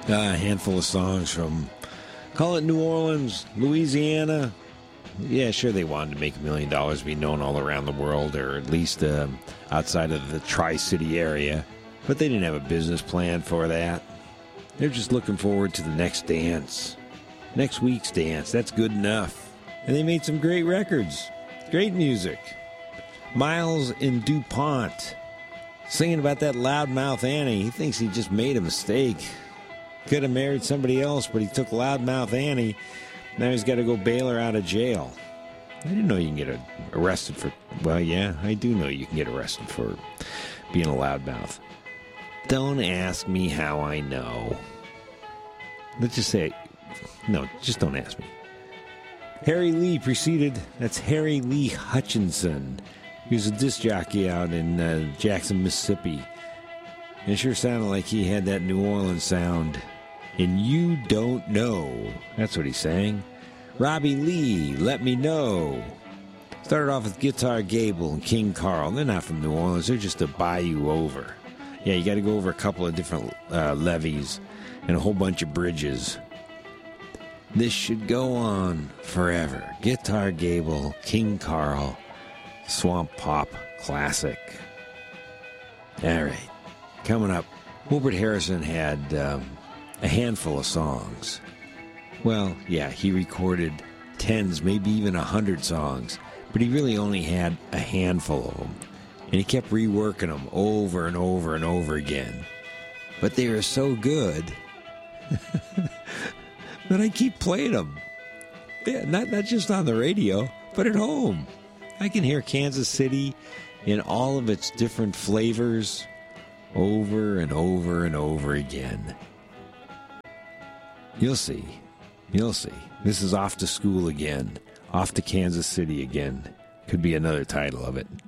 A handful of songs from, call it New Orleans, Louisiana. Yeah, sure, they wanted to make $1 million, be known all around the world, or at least outside of the Tri-City area. But they didn't have a business plan for that. They're just looking forward to the next dance. Next week's dance, that's good enough. And they made some great records. Great music. Miles in DuPont, singing about that loudmouth Annie. He thinks he just made a mistake. Could have married somebody else, but he took loudmouth Annie. Now he's got to go bail her out of jail. I didn't know you can get arrested for... Well, yeah, I do know you can get arrested for being a loudmouth. Don't ask me how I know. Let's just say... No, just don't ask me. Harry Lee preceded... That's Harry Lee Hutchinson. He was a disc jockey out in Jackson, Mississippi. It sure sounded like he had that New Orleans sound. And you don't know. That's what he sang. Robbie Lee, Let Me Know. Started off with Guitar Gable and King Carl. They're not from New Orleans. They're just a bayou over. Yeah, you got to go over a couple of different levees and a whole bunch of bridges. This should go on forever. Guitar Gable, King Carl, Swamp Pop Classic. All right. Coming up, Wilbert Harrison had a handful of songs. Well, yeah, he recorded tens, maybe even 100 songs, but he really only had a handful of them. And he kept reworking them over and over and over again. But they were so good that I keep playing them. Yeah, not just on the radio, but at home. I can hear Kansas City in all of its different flavors over and over and over again. You'll see. You'll see. This is Off to School Again. Off to Kansas City Again. Could be another title of it.